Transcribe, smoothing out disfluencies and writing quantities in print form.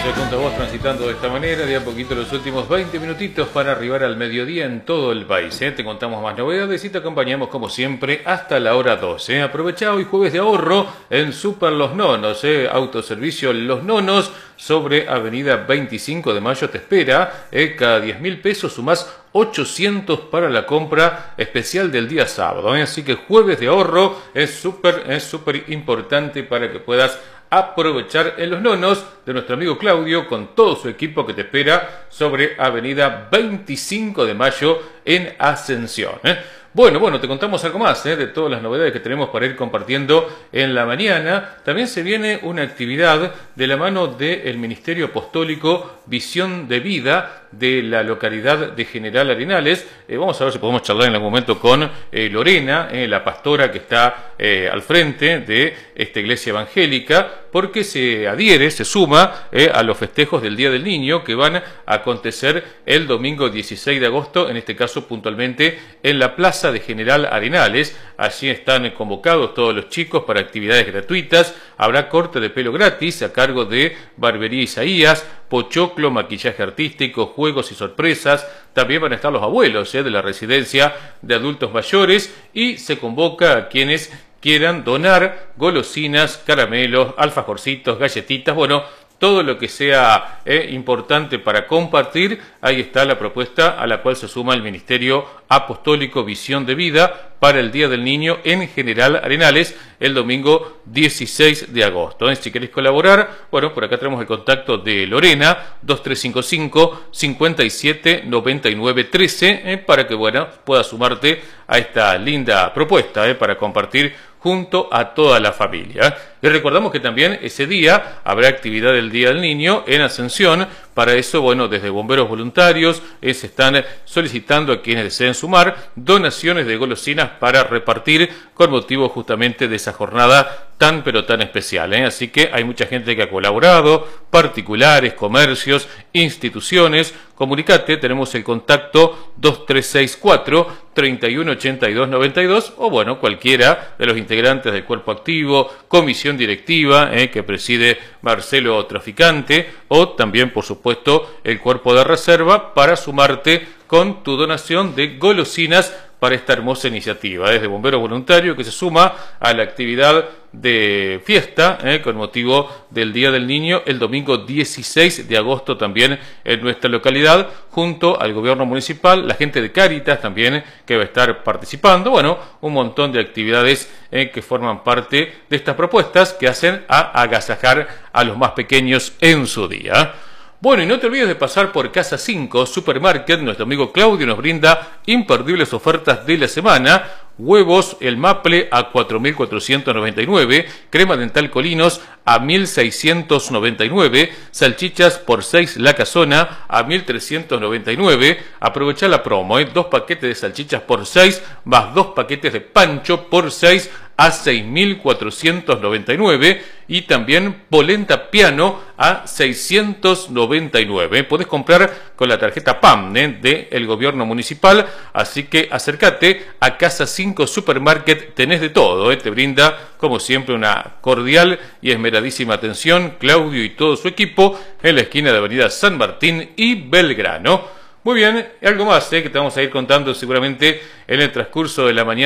junto a vos transitando de esta manera, de a poquito los últimos 20 minutitos para arribar al mediodía en todo el país. Te contamos más novedades y te acompañamos como siempre hasta la hora 12. Aprovechá hoy jueves de ahorro en Super Los Nonos. Autoservicio Los Nonos sobre Avenida 25 de Mayo te espera. Cada 10.000 pesos sumás 800 para la compra especial del día sábado. Así que jueves de ahorro es súper importante para que puedas aprovechar en Los Nonos de nuestro amigo Claudio con todo su equipo que te espera sobre Avenida 25 de Mayo en Ascensión. Bueno, te contamos algo más de todas las novedades que tenemos para ir compartiendo en la mañana. También se viene una actividad de la mano del Ministerio Apostólico Visión de Vida de la localidad de General Arenales. Vamos a ver si podemos charlar en algún momento con Lorena, la pastora que está al frente de esta iglesia evangélica, porque se suma a los festejos del Día del Niño que van a acontecer el domingo 16 de agosto, en este caso puntualmente en la Plaza de General Arenales. Allí están convocados todos los chicos para actividades gratuitas. Habrá corte de pelo gratis a cargo de Barbería Isaías, pochoclo, maquillaje artístico, juegos y sorpresas. También van a estar los abuelos de la residencia de adultos mayores y se convoca a quienes quieran donar golosinas, caramelos, alfajorcitos, galletitas, todo lo que sea importante para compartir. Ahí está la propuesta a la cual se suma el Ministerio Apostólico Visión de Vida para el Día del Niño en General Arenales el domingo 16 de agosto. Si querés colaborar, por acá tenemos el contacto de Lorena, 2355 57 99 13, para que puedas sumarte a esta linda propuesta para compartir junto a toda la familia. Y recordamos que también ese día habrá actividad del Día del Niño en Ascensión. Para eso, desde bomberos voluntarios se están solicitando a quienes deseen sumar donaciones de golosinas para repartir con motivo justamente de esa jornada tan especial. Así que hay mucha gente que ha colaborado, particulares, comercios, instituciones. Comunicate, tenemos el contacto 2364 3182 92 o cualquiera de los integrantes del cuerpo activo, comisión directiva que preside Marcelo Traficante, o también por supuesto el cuerpo de reserva para sumarte con tu donación de golosinas para esta hermosa iniciativa. Desde Bombero Voluntario que se suma a la actividad de fiesta con motivo del Día del Niño el domingo 16 de agosto también en nuestra localidad, junto al gobierno municipal, la gente de Cáritas también que va a estar participando. Un montón de actividades que forman parte de estas propuestas que hacen a agasajar a los más pequeños en su día. Y no te olvides de pasar por Casa 5 Supermarket. Nuestro amigo Claudio nos brinda imperdibles ofertas de la semana. Huevos El Maple a 4.499, crema dental Colinos a 1.699, salchichas por 6 La Casona a 1.399. Aprovechá la promo, 2 paquetes de salchichas por 6 más 2 paquetes de pancho por 6 a 6.499, y también polenta piano a 699. Podés comprar con la tarjeta PAM del gobierno municipal, así que acércate a Casa 5 Supermarket, tenés de todo. Te brinda como siempre una cordial y esmeradísima atención Claudio y todo su equipo en la esquina de Avenida San Martín y Belgrano. Muy bien, algo más que te vamos a ir contando seguramente en el transcurso de la mañana.